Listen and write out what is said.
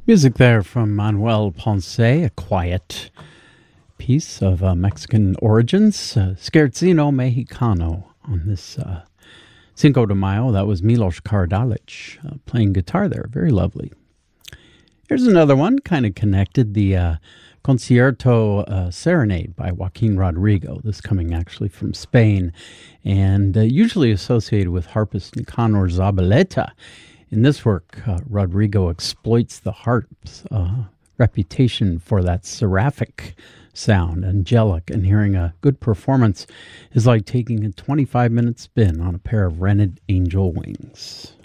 Music there from Manuel Ponce, a quiet piece of Mexican origins, Scherzino Mexicano on this Cinco de Mayo. That was Milos Kardalic playing guitar there. Very lovely. Here's another one, kind of connected, the Concierto Serenade by Joaquin Rodrigo. This coming actually from Spain and usually associated with harpist Nicanor Zabaleta. In this work, Rodrigo exploits the harp's reputation for that seraphic sound, angelic, and hearing a good performance is like taking a 25-minute spin on a pair of rented angel wings.